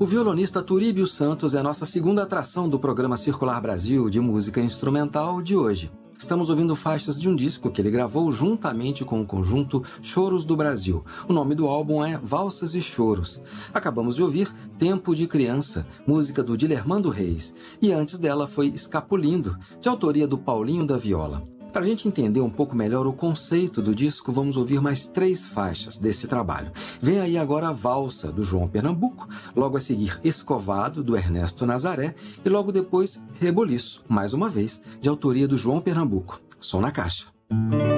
O violonista Turíbio Santos é a nossa segunda atração do programa Circular Brasil de música instrumental de hoje. Estamos ouvindo faixas de um disco que ele gravou juntamente com o conjunto Choros do Brasil. O nome do álbum é Valsas e Choros. Acabamos de ouvir Tempo de Criança, música do Dilermando Reis. E antes dela foi Escapulindo, de autoria do Paulinho da Viola. Para a gente entender um pouco melhor o conceito do disco, vamos ouvir mais 3 faixas desse trabalho. Vem aí agora a Valsa, do João Pernambuco, logo a seguir Escovado, do Ernesto Nazaré, e logo depois Reboliço, mais uma vez, de autoria do João Pernambuco. Som na caixa.